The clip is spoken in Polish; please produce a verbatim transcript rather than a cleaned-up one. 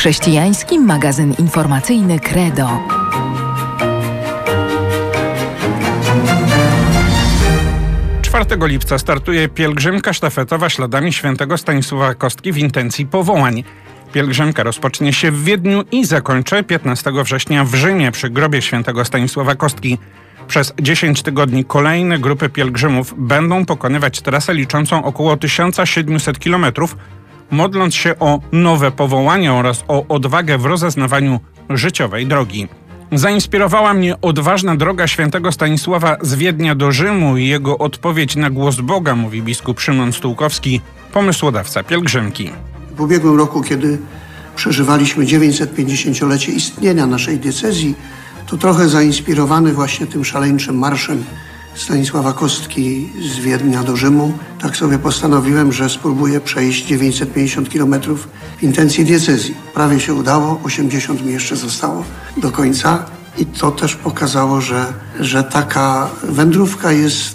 Chrześcijański magazyn informacyjny Credo. czwartego lipca startuje pielgrzymka sztafetowa śladami świętego Stanisława Kostki w intencji powołań. Pielgrzymka rozpocznie się w Wiedniu i zakończy piętnastego września w Rzymie przy grobie świętego Stanisława Kostki. Przez dziesięć tygodni kolejne grupy pielgrzymów będą pokonywać trasę liczącą około tysiąc siedemset kilometrów, modląc się o nowe powołanie oraz o odwagę w rozeznawaniu życiowej drogi. Zainspirowała mnie odważna droga świętego Stanisława z Wiednia do Rzymu i jego odpowiedź na głos Boga, mówi biskup Szymon Stułkowski, pomysłodawca pielgrzymki. W ubiegłym roku, kiedy przeżywaliśmy dziewięćsetpięćdziesięciolecie istnienia naszej diecezji, to trochę zainspirowany właśnie tym szaleńczym marszem Stanisława Kostki z Wiednia do Rzymu, tak sobie postanowiłem, że spróbuję przejść dziewięćset pięćdziesiąt kilometrów w intencji diecezji. Prawie się udało, osiemdziesiąt mi jeszcze zostało do końca i to też pokazało, że, że taka wędrówka jest